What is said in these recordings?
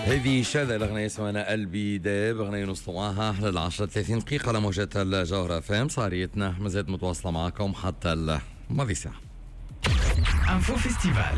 هذه شاذة الأغنية اسمها قلبي داب، أغنية نصطوعها أحلى 10-30 دقيقة على موجات الجوهرة فام. صاريتنا مازالت متواصلة معكم حتى الماضي ساعة. انفو فيستيفال.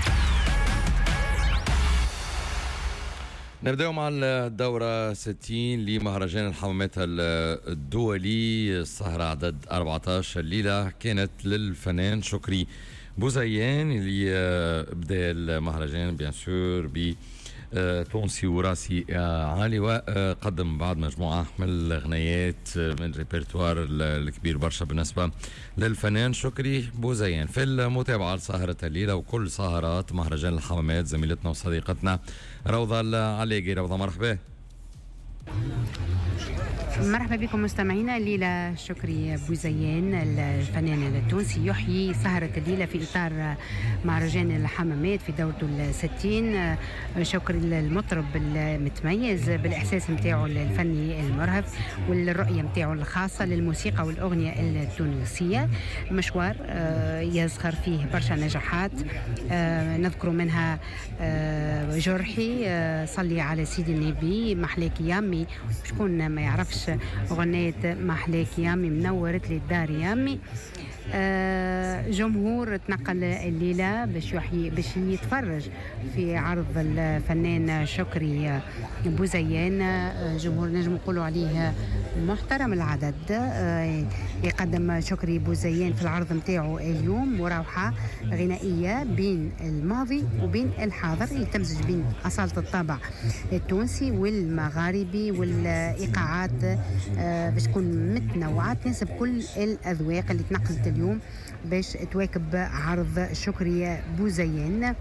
نبدأ مع الدورة 60 لمهرجان الحمامات الدولي. السهرة عدد 14 الليلة كانت للفنان شكري بوزيان اللي بدأ المهرجان بيان سور تونسي وراسي عالي، وقدم بعد مجموعة من الأغنيات من ريبرتوار الكبير برشا بالنسبة للفنان شكري بوزيان. في المتابعة لسهرة الليلة وكل سهرات مهرجان الحمامات زميلتنا وصديقتنا روضة العليقي. روضة مرحبا. مرحبا بكم مستمعينا. الليلة شكري بوزيان الفنان التونسي يحيي سهرة الليلة في إطار مهرجان الحمامات في دورته 60. شكري المطرب المتميز بالإحساس متاعه الفني المرهف والرؤية متاعه الخاصة للموسيقى والأغنية التونسية. مشوار يزخر فيه برشا نجاحات، نذكر منها جرحي، صلي على سيدي النبي، محلاك يامي، شكون ما يعرفش أغنية محلاك يامي، منورت لي الدار يامي. جمهور تنقل الليلة باش يتفرج في عرض الفنان شكري بوزيان. جمهور نجم نقولوا عليه محترم العدد. يقدم شكري بوزيان في العرض متاعه اليوم مراوحة غنائية بين الماضي وبين الحاضر، يتمزج بين أصالة الطابع التونسي والمغاربي والإيقاعات باش تكون متنوعة تناسب كل الأذواق اللي تنقلت اليوم باش تواكب عرض شكري بوزيان.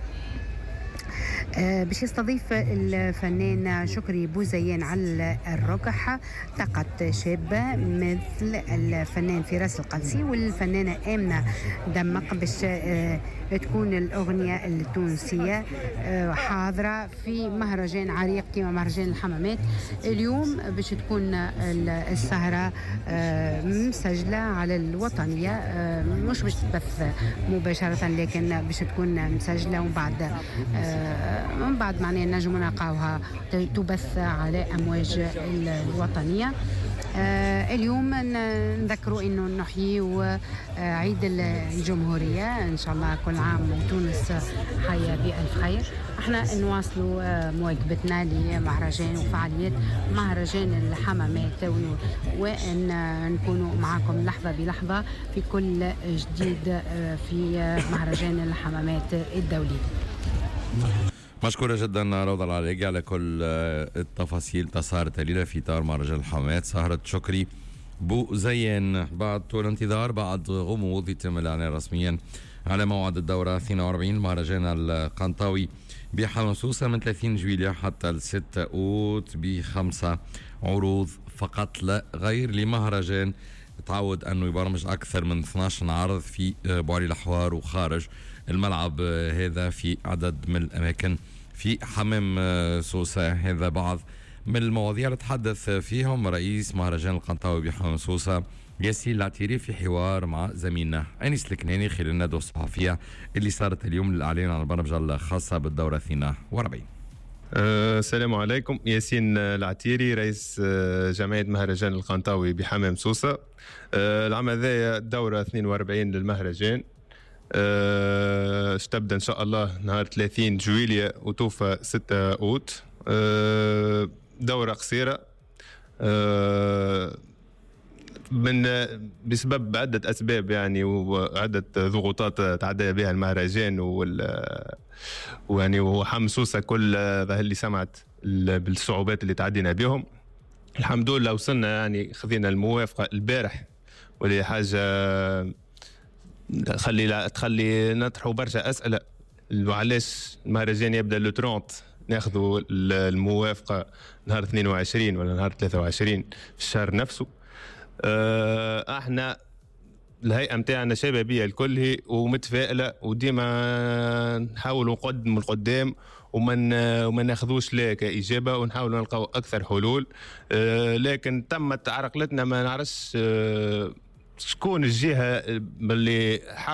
باش يستضيف الفنان شكري بوزيان على الركح طاقة شابة مثل الفنان فراس القلسي والفنانة آمنة دمق، باش تكون الأغنية التونسية حاضرة في مهرجان عريق كما مهرجان الحمامات اليوم. باش تكون السهرة مسجلة على الوطنية، مش باش تبث مباشرة لكن باش تكون مسجلة ومن بعد معناه نجم نلقاوها تبث على أمواج الوطنية. اليوم نذكروا انه نحيي عيد الجمهورية ان شاء الله كل عام وتونس حية بألف خير. احنا نواصلوا مواكبتنا لمهرجان وفعاليات مهرجان الحمامات وان نكونوا معكم لحظة بلحظة في كل جديد في مهرجان الحمامات الدولي. مشكورة جدا روضة العليقي على كل التفاصيل سهرة الليلة في إطار مهرجان الحمامات. سهرة شكري بوزيان بعد طول انتظار، بعد غموض يتم الإعلان رسميا على موعد الدورة 42 المهرجان القنطاوي بحمصوصة من 30 جويلية حتى 6 أوت ب5 عروض فقط لا غير لمهرجان تعود أنه يبرمج أكثر من 12 عرض في بواري الأحوار وخارج الملعب هذا في عدد من الأماكن في حمام سوسة. هذا بعض من المواضيع اللي تحدث فيهم رئيس مهرجان القنطاوي بحمام سوسة ياسين العتيري في حوار مع زميلنا أنيس الكناني خلال الندوة الصحفية اللي صارت اليوم للإعلان عن البرمجة الخاصة بالدورة 42. السلام عليكم. ياسين العتيري رئيس جمعية مهرجان القنطاوي بحمام سوسة. العام هذا الدورة 42 للمهرجان تبدأ إن شاء الله نهار 30 جويلية وتوفى 6 أوت. دورة قصيرة بسبب عدة أسباب يعني وعدة ضغوطات تعدى بها المهرجان ويعني وحمسوسة كل ظهر اللي سمعت بالصعوبات اللي تعدينا بهم. الحمد لله وصلنا يعني خذينا الموافقة البارح، ولي حاجة تخلي نطرحوا برشا أسئلة وعلاش المهرجان يبدأ ل 30 ناخذوا الموافقة نهار 22 ولا نهار 23 في الشهر نفسه. احنا الهيئة متاعنا شبابية الكل هي ومتفائلة وديما نحاول نقدم القدام وما ناخذوش لا كإجابة ونحاول نلقاو أكثر حلول. لكن تمت عرقلتنا ما نعرفش شكون الجهة اللي